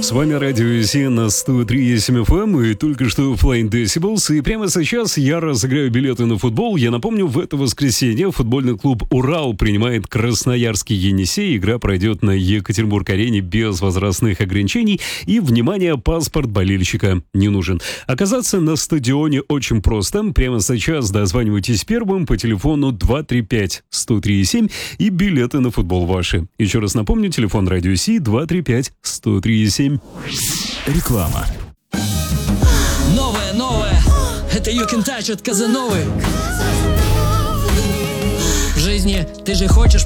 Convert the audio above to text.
С вами Радио Си на 103.7 FM и только что Flying Decibels. И прямо сейчас я разыграю билеты на футбол. Я напомню, в это воскресенье футбольный клуб «Урал» принимает Красноярский «Енисей». Игра пройдет на Екатеринбург-арене без возрастных ограничений. И, внимание, паспорт болельщика не нужен. Оказаться на стадионе очень просто. Прямо сейчас дозванивайтесь первым по телефону 235-103,7 и билеты на футбол ваши. Еще раз напомню, телефон Радио Си 235-103,7. Реклама. Новое. Это You Can Touch от Казановы. В жизни ты же хочешь